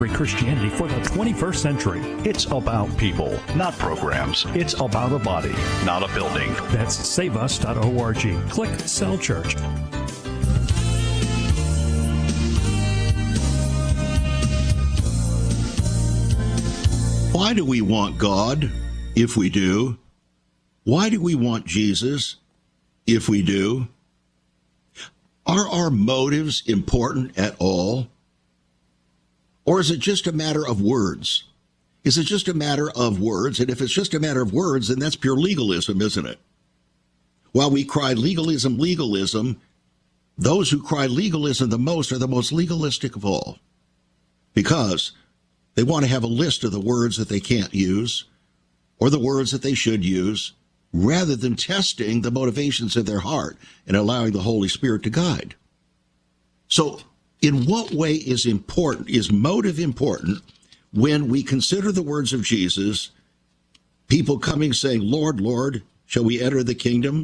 Christianity for the 21st century. It's about people, not programs. It's about a body, not a building. That's saveus.org. Click Cell Church. Why do we want God, if we do? Why do we want Jesus, if we do? Are our motives important at all? Or is it just a matter of words? Is it just a matter of words? And if it's just a matter of words, then that's pure legalism, isn't it? While we cry legalism, legalism, those who cry legalism the most are the most legalistic of all. Because they want to have a list of the words that they can't use or the words that they should use, rather than testing the motivations of their heart and allowing the Holy Spirit to guide. So, in what way is motive important when we consider the words of Jesus, people coming saying, Lord, Lord, shall we enter the kingdom?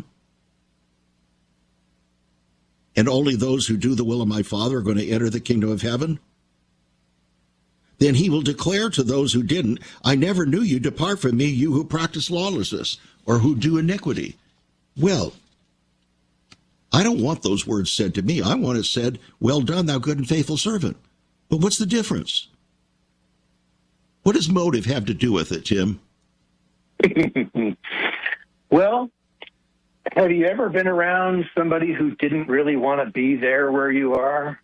And only those who do the will of my Father are going to enter the kingdom of heaven? Then he will declare to those who didn't, I never knew you, depart from me, you who practice lawlessness or who do iniquity. Well, I don't want those words said to me. I want it said, well done, thou good and faithful servant. But what's the difference? What does motive have to do with it, Tim? Well, have you ever been around somebody who didn't really want to be there where you are?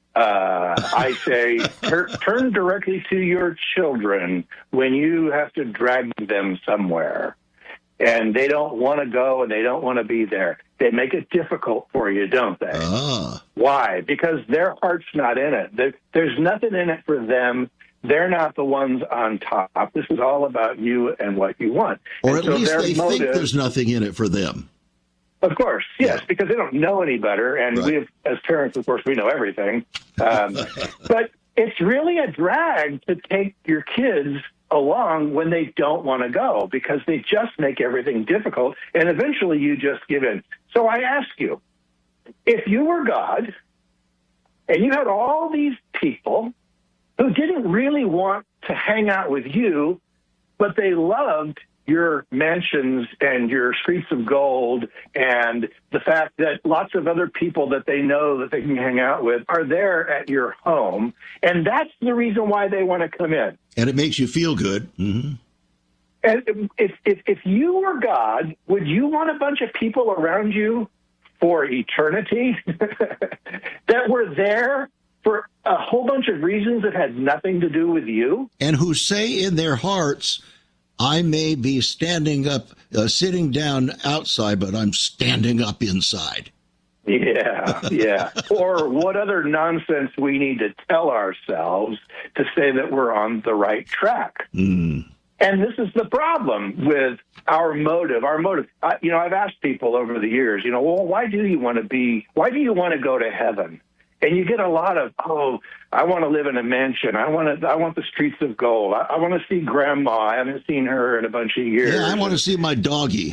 I say, turn directly to your children when you have to drag them somewhere. And they don't want to go and they don't want to be there. They make it difficult for you, don't they? Why? Because their heart's not in it. There's nothing in it for them. They're not the ones on top. This is all about you and what you want. Or at least they think there's nothing in it for them. Of course, yes, because they don't know any better. And we, as parents, of course, we know everything. But it's really a drag to take your kids along when they don't want to go, because they just make everything difficult, and eventually you just give in. So I ask you, if you were God and you had all these people who didn't really want to hang out with you, but they loved your mansions and your streets of gold and the fact that lots of other people that they know that they can hang out with are there at your home, and that's the reason why they want to come in. And it makes you feel good. Mm-hmm. And if you were God, would you want a bunch of people around you for eternity that were there for a whole bunch of reasons that had nothing to do with you? And who say in their hearts, I may be standing up, sitting down outside, but I'm standing up inside. Yeah. Or what other nonsense we need to tell ourselves to say that we're on the right track. Mm. And this is the problem with our motive. I've asked people over the years, well, why do you want to go to heaven? And you get a lot of, I want to live in a mansion. I want the streets of gold. I want to see grandma. I haven't seen her in a bunch of years. Yeah, I want to see my doggy.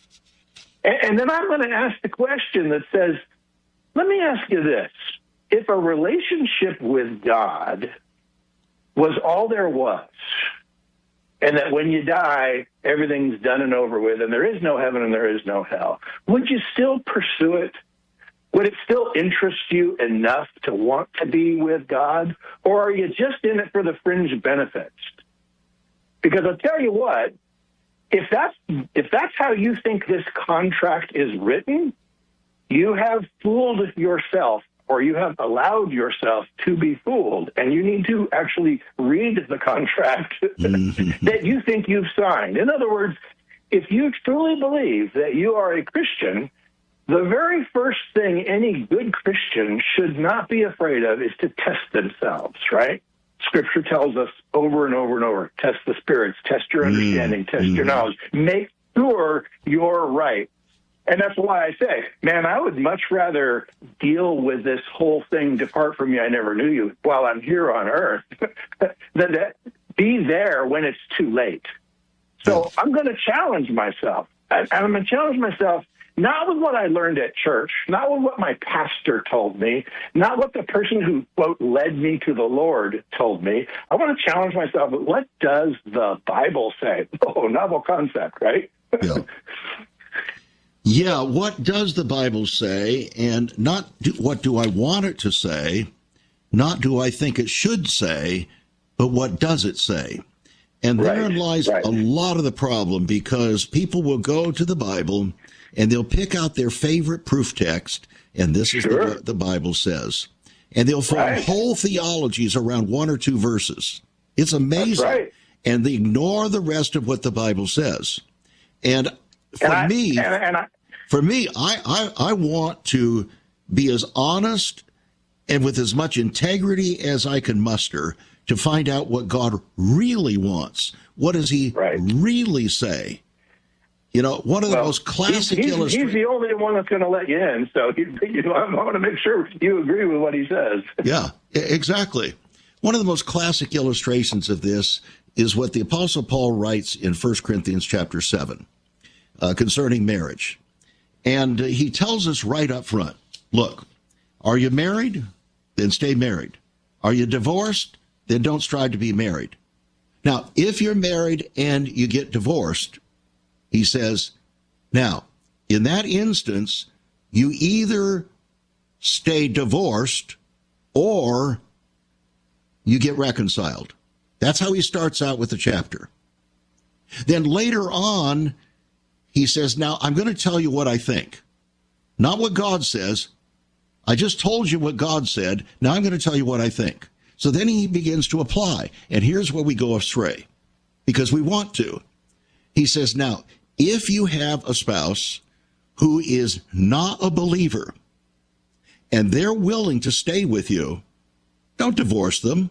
And then I'm going to ask the question that says, let me ask you this. If a relationship with God was all there was, and that when you die, everything's done and over with, and there is no heaven and there is no hell, would you still pursue it? Would it still interest you enough to want to be with God? Or are you just in it for the fringe benefits? Because I'll tell you what, if that's how you think this contract is written, you have fooled yourself, or you have allowed yourself to be fooled. And you need to actually read the contract that you think you've signed. In other words, if you truly believe that you are a Christian, the very first thing any good Christian should not be afraid of is to test themselves, right? Scripture tells us over and over and over, test the spirits, test your understanding, test your knowledge. Make sure you're right. And that's why I say, man, I would much rather deal with this whole thing, depart from me, I never knew you, while I'm here on earth, than to be there when it's too late. So I'm going to challenge myself. And I'm going to challenge myself not with what I learned at church, not with what my pastor told me, not what the person who, quote, led me to the Lord told me. I want to challenge myself, but what does the Bible say? Oh, novel concept, right? Yeah. Yeah, what does the Bible say, and not what do I want it to say, not do I think it should say, but what does it say? And therein lies a lot of the problem, because people will go to the Bible and they'll pick out their favorite proof text, and this is what the Bible says. And they'll form whole theologies around one or two verses. It's amazing. That's right. And they ignore the rest of what the Bible says. And for me, I want to be as honest and with as much integrity as I can muster to find out what God really wants. What does he really say? You know, one of the most classic illustrations. He's the only one that's going to let you in, so I want to make sure you agree with what he says. Yeah, exactly. One of the most classic illustrations of this is what the Apostle Paul writes in 1 Corinthians chapter 7 concerning marriage. And he tells us right up front, look, are you married? Then stay married. Are you divorced? Then don't strive to be married. Now, if you're married and you get divorced, he says, now, in that instance, you either stay divorced or you get reconciled. That's how he starts out with the chapter. Then later on, he says, now, I'm going to tell you what I think. Not what God says. I just told you what God said. Now I'm going to tell you what I think. So then he begins to apply. And here's where we go astray, because we want to. He says, now, if you have a spouse who is not a believer and they're willing to stay with you, don't divorce them.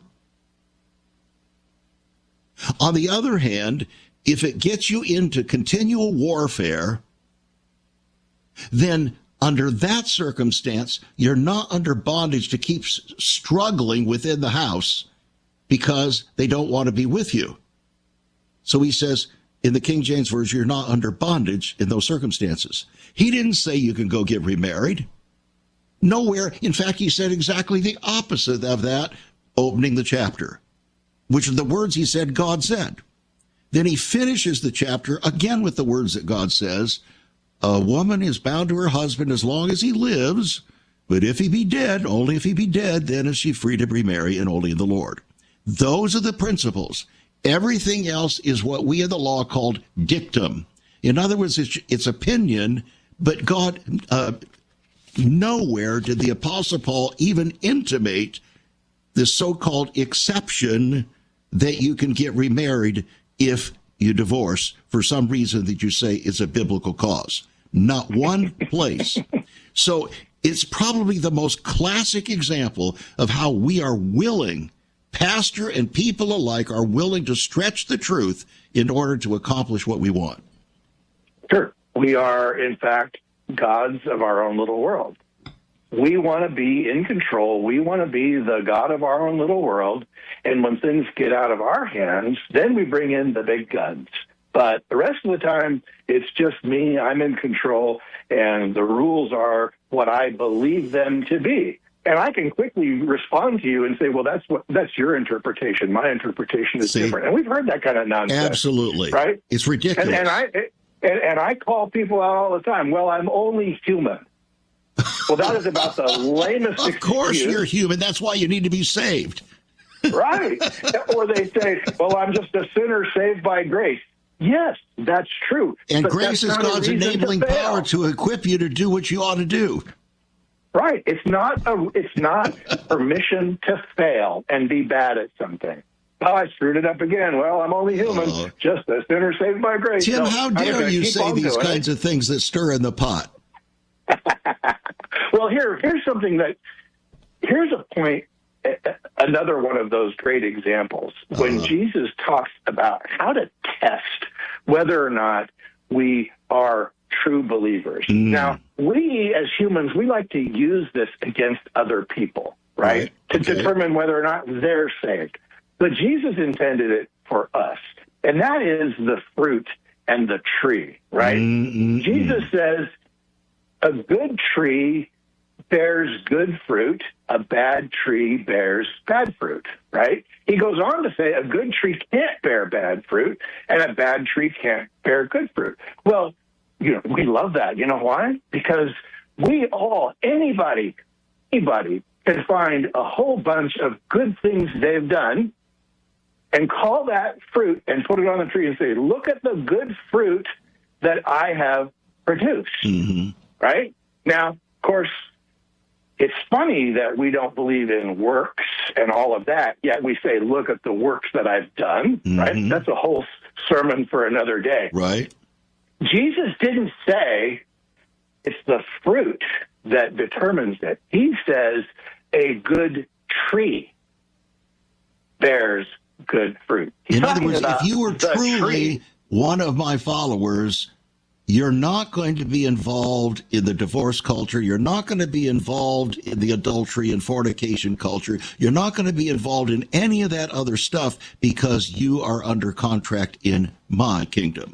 On the other hand, if it gets you into continual warfare, then under that circumstance, you're not under bondage to keep struggling within the house because they don't want to be with you. So he says, in the King James Version, you're not under bondage in those circumstances. He didn't say you can go get remarried. Nowhere. In fact, he said exactly the opposite of that, opening the chapter, which are the words he said God said. Then he finishes the chapter again with the words that God says, a woman is bound to her husband as long as he lives, but if he be dead, only if he be dead, then is she free to remarry, and only in the Lord. Those are the principles. Everything else is what we in the law called dictum. In other words, it's opinion, but God, nowhere did the Apostle Paul even intimate the so-called exception that you can get remarried if you divorce for some reason that you say is a biblical cause. Not one place. So it's probably the most classic example of how we are willing, pastor and people alike are willing to stretch the truth in order to accomplish what we want. Sure. We are, in fact, gods of our own little world. We want to be in control. We want to be the God of our own little world. And when things get out of our hands, then we bring in the big guns. But the rest of the time, it's just me. I'm in control, and the rules are what I believe them to be. And I can quickly respond to you and say, well, that's your interpretation. My interpretation is different. And we've heard that kind of nonsense. Absolutely. Right? It's ridiculous. And I call people out all the time. Well, I'm only human. Well, that is about the lamest excuse. Of course you're human. That's why you need to be saved. Right. Or they say, well, I'm just a sinner saved by grace. Yes, that's true. And grace is God's enabling power to equip you to do what you ought to do. Right. It's not permission to fail and be bad at something. Oh, I screwed it up again. Well, I'm only human, just a sinner saved by grace. Tim, how dare you say these kinds of things that stir in the pot? Well, here's a point, another one of those great examples. When Jesus talks about how to test whether or not we are true believers. Now, we as humans, we like to use this against other people, right? To determine whether or not they're saved. But Jesus intended it for us. And that is the fruit and the tree, right? Jesus says, a good tree bears good fruit, a bad tree bears bad fruit, right? He goes on to say a good tree can't bear bad fruit, and a bad tree can't bear good fruit. Well, we love that. You know why? Because anybody can find a whole bunch of good things they've done and call that fruit and put it on the tree and say, look at the good fruit that I have produced, right? Now, of course, it's funny that we don't believe in works and all of that, yet we say, look at the works that I've done, right? That's a whole sermon for another day. Right. Jesus didn't say it's the fruit that determines it. He says a good tree bears good fruit. In other words, if you were truly one of my followers, you're not going to be involved in the divorce culture. You're not going to be involved in the adultery and fornication culture. You're not going to be involved in any of that other stuff because you are under contract in my kingdom.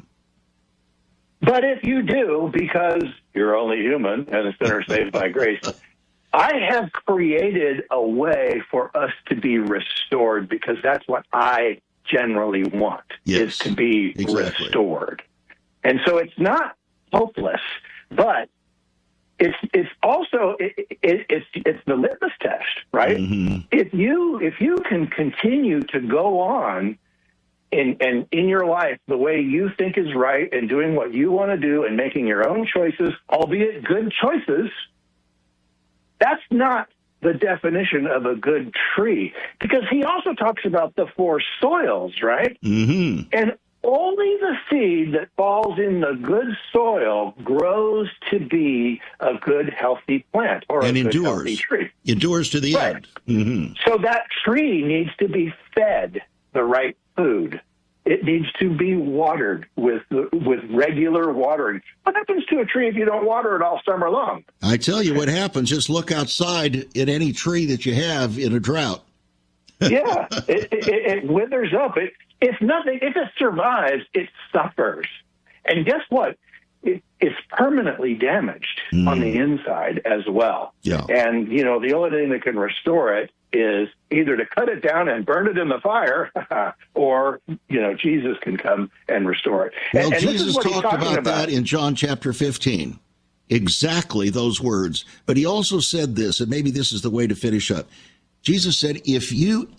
But if you do, because you're only human and a sinner saved by grace, I have created a way for us to be restored because that's what I generally want, is to be restored. And so it's not hopeless, but it's also it's the litmus test, right? If you can continue to go on in your life the way you think is right and doing what you want to do and making your own choices, albeit good choices, that's not the definition of a good tree, because he also talks about the four soils, right? And only the seed that falls in the good soil grows to be a good, healthy plant or a good, healthy tree. Endures to the end. So that tree needs to be fed the right food. It needs to be watered with regular watering. What happens to a tree if you don't water it all summer long? I tell you what happens. Just look outside at any tree that you have in a drought. Yeah, it withers up. If it survives, it suffers. And guess what? It's permanently damaged on the inside as well. Yeah. And, the only thing that can restore it is either to cut it down and burn it in the fire, or, Jesus can come and restore it. Well, and Jesus talked about that in John chapter 15. Exactly those words. But he also said this, and maybe this is the way to finish up. Jesus said, if you,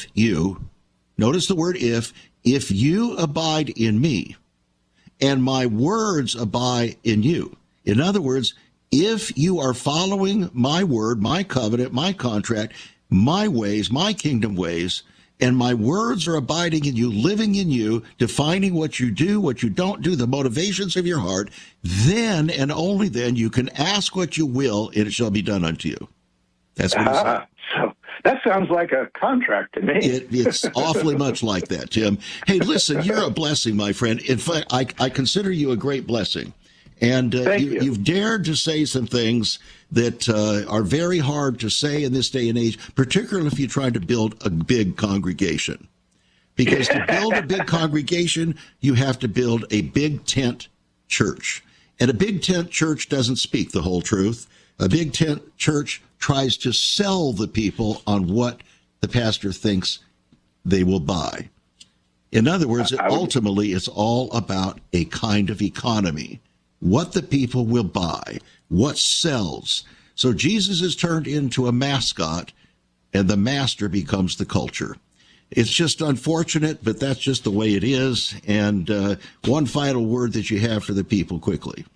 notice the word if you abide in me, and my words abide in you. In other words, if you are following my word, my covenant, my contract, my ways, my kingdom ways, and my words are abiding in you, living in you, defining what you do, what you don't do, the motivations of your heart, then and only then you can ask what you will, and it shall be done unto you. That's what he said. So that sounds like a contract to me. It's awfully much like that, Tim. Hey, listen, you're a blessing, my friend. In fact, I consider you a great blessing. And you've dared to say some things that are very hard to say in this day and age, particularly if you're trying to build a big congregation. Because to build a big congregation, you have to build a big tent church. And a big tent church doesn't speak the whole truth. A big tent church tries to sell the people on what the pastor thinks they will buy. In other words, ultimately, it's all about a kind of economy. What the people will buy, what sells. So Jesus is turned into a mascot, and the master becomes the culture. It's just unfortunate, but that's just the way it is. And one final word that you have for the people quickly.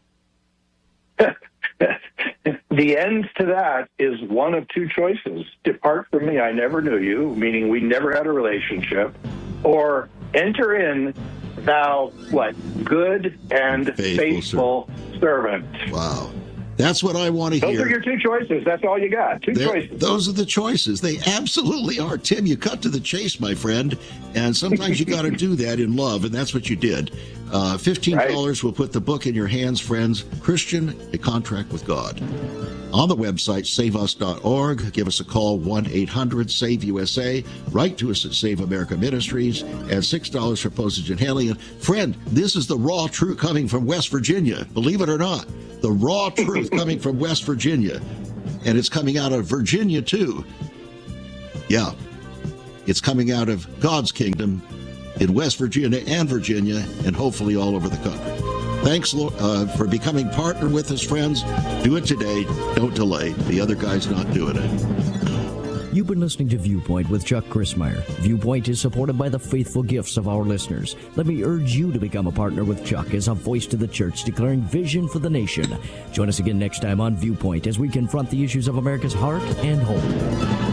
The end to that is one of two choices. Depart from me, I never knew you, meaning we never had a relationship, or enter in, thou, good and faithful servant. Wow. That's what I want to hear. Those are your two choices. That's all you got. Two choices. Those are the choices. They absolutely are. Tim, you cut to the chase, my friend. And sometimes you got to do that in love, and that's what you did. $15 will put the book in your hands, friends. Christian, A Contract with God. On the website, saveus.org. Give us a call, 1-800-SAVE-USA. Write to us at Save America Ministries. And $6 for postage and handling. Friend, this is the raw truth coming from West Virginia. Believe it or not. the raw truth coming from West Virginia. And it's coming out of Virginia, too. Yeah, it's coming out of God's kingdom in West Virginia and hopefully all over the country. Thanks for becoming partner with us, friends. Do it today. Don't delay. The other guy's not doing it. You've been listening to Viewpoint with Chuck Crismier. Viewpoint is supported by the faithful gifts of our listeners. Let me urge you to become a partner with Chuck as a voice to the church declaring vision for the nation. Join us again next time on Viewpoint as we confront the issues of America's heart and home.